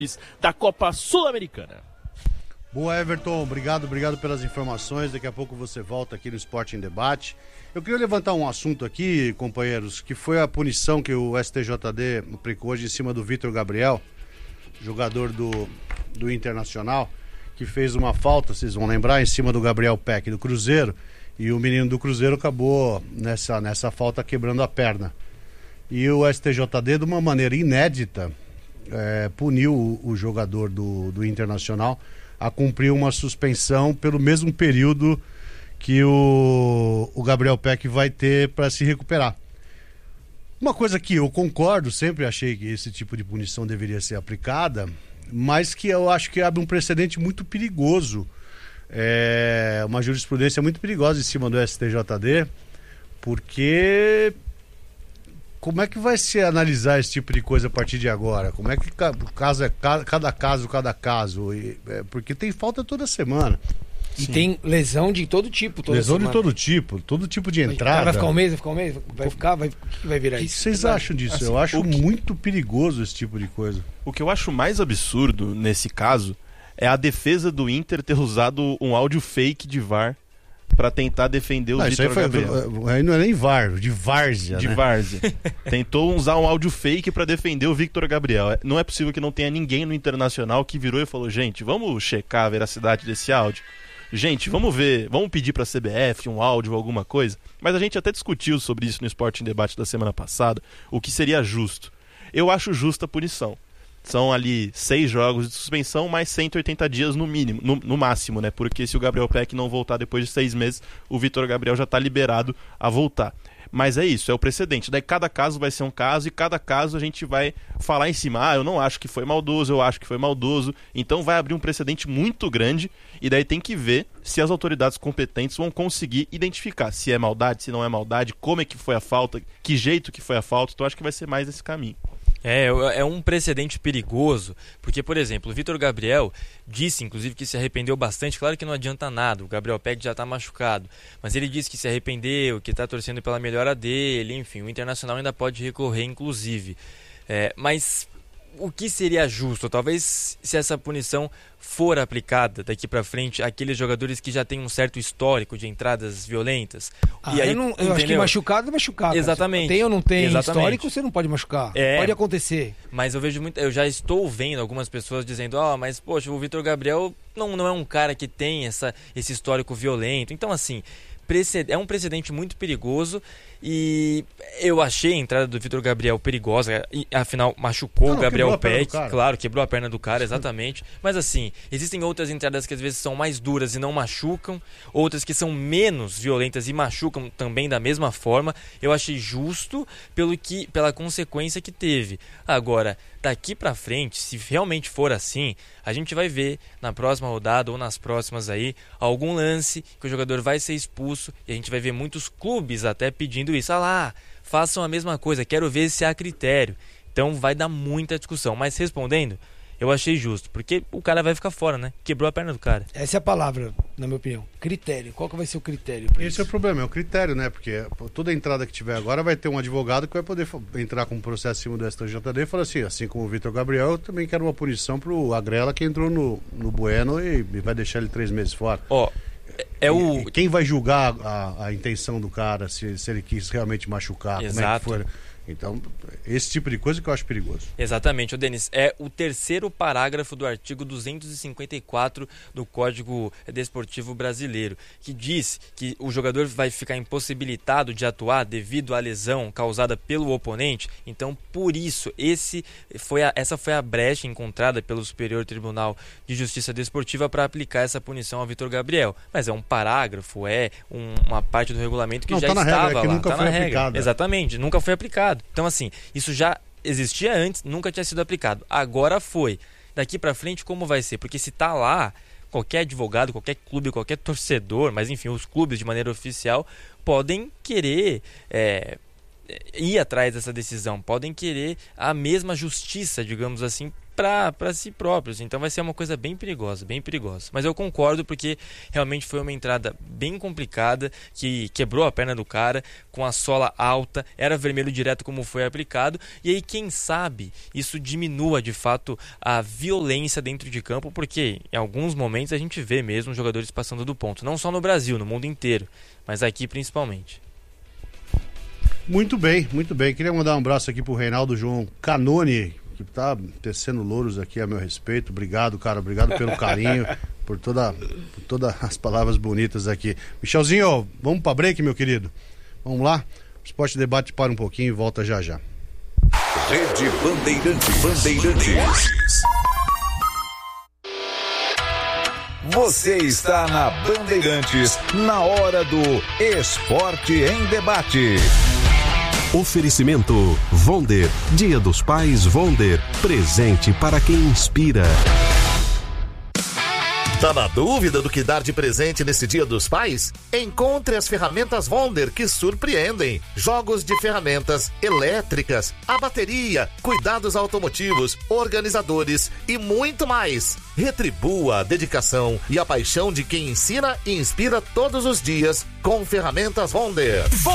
da Copa Sul-Americana. Boa, Everton, obrigado pelas informações. Daqui a pouco você volta aqui no Esporte em Debate. Eu queria levantar um assunto aqui, companheiros, que foi a punição que o STJD aplicou hoje em cima do Vitor Gabriel, jogador do Internacional, que fez uma falta, vocês vão lembrar, em cima do Gabriel Peck do Cruzeiro, e o menino do Cruzeiro acabou nessa falta quebrando a perna. E o STJD, de uma maneira inédita, puniu o jogador do Internacional a cumprir uma suspensão pelo mesmo período que o Gabriel Peck vai ter para se recuperar. Uma coisa que eu concordo, sempre achei que esse tipo de punição deveria ser aplicada, mas que eu acho que abre um precedente muito perigoso, uma jurisprudência muito perigosa em cima do STJD, porque como é que vai se analisar esse tipo de coisa a partir de agora? Como é que cada caso? Porque tem falta toda semana. E sim, tem lesão de todo tipo. Lesão semana. De todo tipo de entrada. Vai ficar um mês? O que vai virar isso? O que vocês acham disso? Assim, eu acho muito perigoso esse tipo de coisa. O que eu acho mais absurdo nesse caso é a defesa do Inter ter usado um áudio fake de VAR para tentar defender o Vitor Gabriel. Aí não é nem VAR, de várzea. De várzea. Tentou usar um áudio fake para defender o Vitor Gabriel. Não é possível que não tenha ninguém no Internacional que virou e falou: gente, vamos checar a veracidade desse áudio. Gente, vamos ver, vamos pedir para a CBF um áudio ou alguma coisa. Mas a gente até discutiu sobre isso no Esporte em Debate da semana passada, o que seria justo. Eu acho justa a punição. São ali 6 jogos de suspensão, mais 180 dias no mínimo, no máximo, né? Porque se o Gabriel Peck não voltar depois de 6 meses, o Vitor Gabriel já está liberado a voltar. Mas é isso, é o precedente. Daí cada caso vai ser um caso e cada caso a gente vai falar em cima. Eu não acho que foi maldoso, eu acho que foi maldoso. Então vai abrir um precedente muito grande e daí tem que ver se as autoridades competentes vão conseguir identificar se é maldade, se não é maldade, como é que foi a falta, que jeito que foi a falta. Então acho que vai ser mais esse caminho. É um precedente perigoso, porque, por exemplo, o Vitor Gabriel disse, inclusive, que se arrependeu bastante. Claro que não adianta nada, o Gabriel Peck já está machucado, mas ele disse que se arrependeu, que está torcendo pela melhora dele, enfim, o Internacional ainda pode recorrer, inclusive. Mas o que seria justo? Talvez se essa punição for aplicada daqui para frente àqueles jogadores que já têm um certo histórico de entradas violentas. E aí, eu acho que machucado é machucado. Exatamente. Tem ou não tem histórico, você não pode machucar. Pode acontecer. Mas eu já estou vendo algumas pessoas dizendo: mas poxa, o Vitor Gabriel não é um cara que tem esse histórico violento. Então, assim, é um precedente muito perigoso. E eu achei a entrada do Vitor Gabriel perigosa, e, afinal machucou o Gabriel Peck, claro, quebrou a perna do cara, exatamente. Mas assim, existem outras entradas que às vezes são mais duras e não machucam, outras que são menos violentas e machucam também da mesma forma. Eu achei justo pela consequência que teve. Agora, daqui pra frente, se realmente for assim, a gente vai ver na próxima rodada ou nas próximas aí algum lance que o jogador vai ser expulso, e a gente vai ver muitos clubes até pedindo isso. Façam a mesma coisa, quero ver se há critério. Então vai dar muita discussão. Mas respondendo, eu achei justo, porque o cara vai ficar fora, né? Quebrou a perna do cara. Essa é a palavra, na minha opinião. Critério. Qual que vai ser o critério? Esse é o problema, é o critério, né? Porque toda entrada que tiver agora vai ter um advogado que vai poder entrar com um processo em cima do STJD e falar assim como o Vitor Gabriel, eu também quero uma punição pro Agrela que entrou no Bueno e vai deixar ele 3 meses fora. E quem vai julgar a intenção do cara, se ele quis realmente machucar, exato, como é que foi? Então, esse tipo de coisa que eu acho perigoso. Exatamente, Denis. É o 3º parágrafo do artigo 254 do Código Desportivo Brasileiro, que diz que o jogador vai ficar impossibilitado de atuar devido à lesão causada pelo oponente. Então, por isso, essa foi a brecha encontrada pelo Superior Tribunal de Justiça Desportiva para aplicar essa punição ao Vitor Gabriel. Mas é um parágrafo, uma parte do regulamento que já estava lá. Nunca foi aplicado. Exatamente, nunca foi aplicado. Então, assim, isso já existia antes, nunca tinha sido aplicado. Agora foi. Daqui pra frente, como vai ser? Porque se tá lá, qualquer advogado, qualquer clube, qualquer torcedor, mas enfim, os clubes de maneira oficial podem querer ir atrás dessa decisão, podem querer a mesma justiça, digamos assim, para si próprios. Então vai ser uma coisa bem perigosa, bem perigosa. Mas eu concordo, porque realmente foi uma entrada bem complicada, que quebrou a perna do cara, com a sola alta, era vermelho direto como foi aplicado, e aí quem sabe isso diminua de fato a violência dentro de campo, porque em alguns momentos a gente vê mesmo jogadores passando do ponto, não só no Brasil, no mundo inteiro, mas aqui principalmente. Muito bem, muito bem. Queria mandar um abraço aqui pro Reinaldo João Canone, que tá tecendo louros aqui a meu respeito. Obrigado, cara, obrigado pelo carinho, por todas as palavras bonitas aqui. Michelzinho, vamos pra break, meu querido? Vamos lá? O Esporte Debate para um pouquinho e volta já já. Rede Bandeirantes. Você está na Bandeirantes, na hora do Esporte em Debate. Oferecimento Vonder, Dia dos Pais Vonder, presente para quem inspira. Tá na dúvida do que dar de presente nesse Dia dos Pais? Encontre as ferramentas Vonder que surpreendem. Jogos de ferramentas elétricas, a bateria, cuidados automotivos, organizadores e muito mais. Retribua a dedicação e a paixão de quem ensina e inspira todos os dias com ferramentas Vonder.